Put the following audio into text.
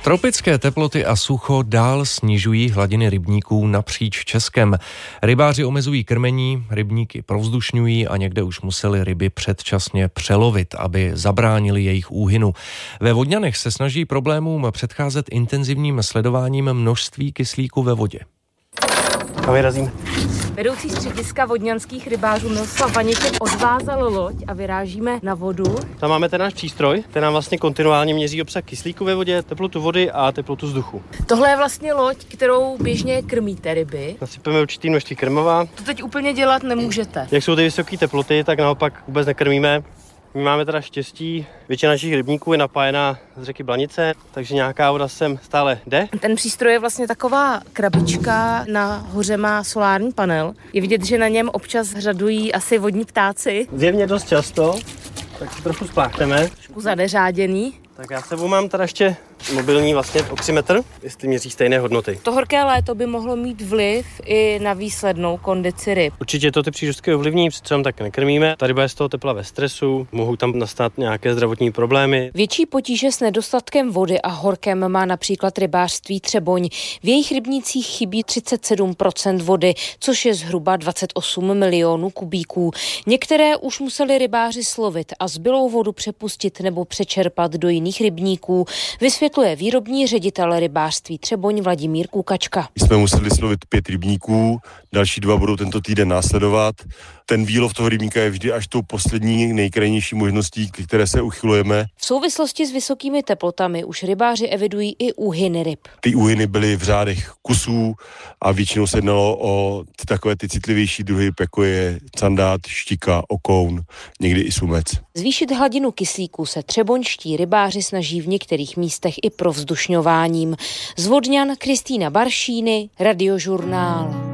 Tropické teploty a sucho dál snižují hladiny rybníků napříč Českem. Rybáři omezují krmení, rybníky provzdušňují a někde už museli ryby předčasně přelovit, aby zabránili jejich úhynu. Ve Vodňanech se snaží problémům předcházet intenzivním sledováním množství kyslíku ve vodě. A vyrazíme. Vedoucí střediska vodňanských rybářů Miroslav Vaněček odvázal loď a vyrážíme na vodu. Tam máme ten náš přístroj, ten nám vlastně kontinuálně měří obsah kyslíku ve vodě, teplotu vody a teplotu vzduchu. Tohle je vlastně loď, kterou běžně krmíte ryby. Nasypeme určitý množství krmiva. To teď úplně dělat nemůžete. Jak jsou ty vysoké teploty, tak naopak vůbec nekrmíme. My máme teda štěstí, většina našich rybníků je napájená z řeky Blanice, takže nějaká voda sem stále jde. Ten přístroj je vlastně taková krabička, nahoře má solární panel. Je vidět, že na něm občas řadují asi vodní ptáci. Zjevně dost často, tak si trochu spláchneme. Trošku zadeřáděný. Tak já s sebou mám teda ještě mobilní vlastně oximetr, jestli měří stejné hodnoty. To horké léto by mohlo mít vliv i na výslednou kondici ryb. Určitě to ty přírodky ovlivní, přece tam tak nekrmíme. Ta ryba je z toho tepla ve stresu, mohou tam nastat nějaké zdravotní problémy. Větší potíže s nedostatkem vody a horkem má například rybářství Třeboň. V jejich rybnících chybí 37% vody, což je zhruba 28 milionů kubíků. Některé už museli rybáři slovit a zbylou vodu přepustit nebo přečerpat do jiných rybníků, vysvětluje výrobní ředitel rybářství Třeboň Vladimír Kukačka. Jsme museli slovit 5 rybníků, další 2 budou tento týden následovat. Ten výlov toho rybníka je vždy až tou poslední nejkrajnější možností, k které se uchylujeme. V souvislosti s vysokými teplotami už rybáři evidují i úhyny ryb. Ty úhyny byly v řádech kusů a většinou se jednalo o takové ty citlivější druhy, jako je candát, štika, okoun, někdy i sumec. Zvýšit hladinu kyslíku se třeboňští rybáři snaží v některých místech i provzdušňováním. Z Vodňan Kristýna Baršíny, Radiožurnál.